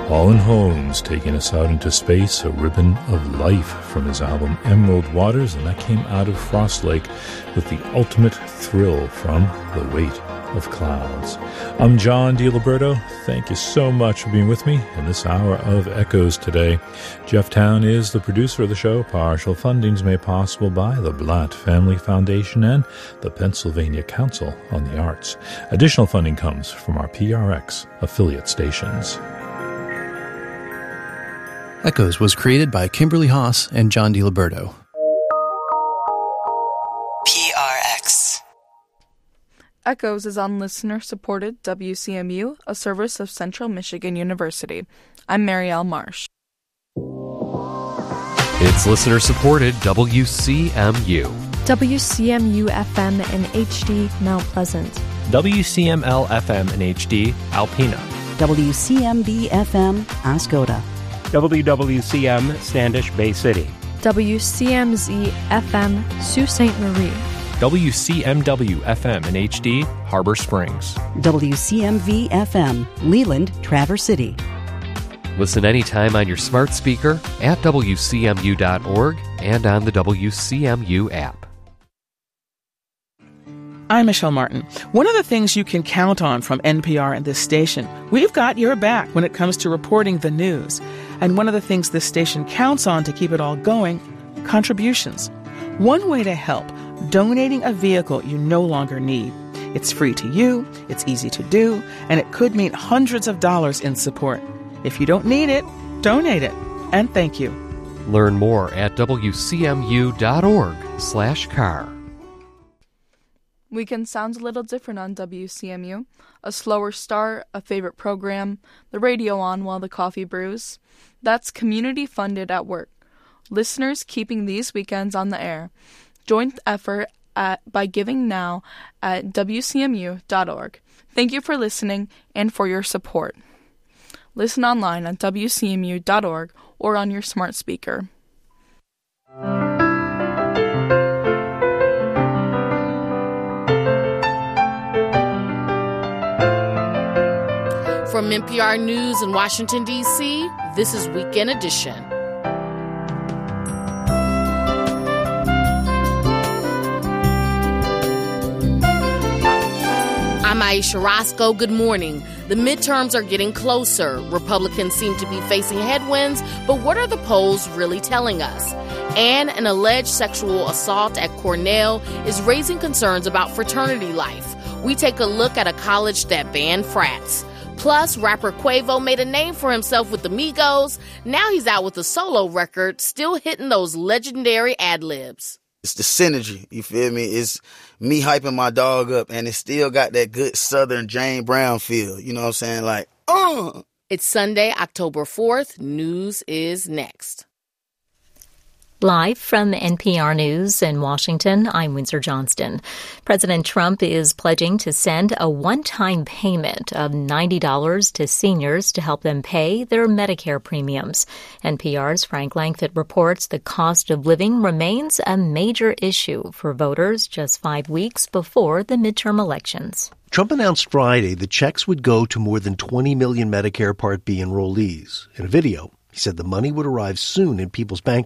Alan Holmes taking us out into space, A Ribbon of Life from his album Emerald Waters, and that came out of Frost Lake with the ultimate thrill from The Weight of Clouds. I'm John DiLiberto. Thank you so much for being with me in this hour of Echoes today. Jeff Town is the producer of the show. Partial funding is made possible by the Blatt Family Foundation and the Pennsylvania Council on the Arts. Additional funding comes from our PRX affiliate stations. Echoes was created by Kimberly Haas and John DiLiberto. PRX. Echoes is on listener-supported WCMU, a service of Central Michigan University. I'm Marielle Marsh. It's listener-supported WCMU. WCMU-FM in HD, Mount Pleasant. WCML-FM in HD, Alpena. WCMB-FM, Ascota. WWCM, Standish Bay City. WCMZ-FM, Sault Ste. Marie. WCMW-FM in HD, Harbor Springs. WCMV-FM, Leland, Traverse City. Listen anytime on your smart speaker, at WCMU.org, and on the WCMU app. I'm Michelle Martin. One of the things you can count on from NPR and this station, we've got your back when it comes to reporting the news. And one of the things this station counts on to keep it all going, contributions. One way to help, donating a vehicle you no longer need. It's free to you, it's easy to do, and it could mean hundreds of dollars in support. If you don't need it, donate it. And thank you. Learn more at WCMU.org/car. Weekend sounds a little different on WCMU. A slower start, a favorite program, the radio on while the coffee brews. That's community funded at work. Listeners keeping these weekends on the air. Joint effort by giving now at WCMU.org. Thank you for listening and for your support. Listen online at WCMU.org or on your smart speaker. From NPR News in Washington, D.C., this is Weekend Edition. I'm Aisha Roscoe. Good morning. The midterms are getting closer. Republicans seem to be facing headwinds, but what are the polls really telling us? And an alleged sexual assault at Cornell is raising concerns about fraternity life. We take a look at a college that banned frats. Plus, rapper Quavo made a name for himself with the Migos. Now he's out with a solo record, still hitting those legendary ad-libs. It's the synergy, you feel me? It's me hyping my dog up, and it still got that good Southern Jane Brown feel. You know what I'm saying? Like, It's Sunday, October 4th. News is next. Live from NPR News in Washington, I'm Windsor Johnston. President Trump is pledging to send a one-time payment of $90 to seniors to help them pay their Medicare premiums. NPR's Frank Langfitt reports the cost of living remains a major issue for voters just 5 weeks before the midterm elections. Trump announced Friday the checks would go to more than 20 million Medicare Part B enrollees. In a video, he said the money would arrive soon in people's bank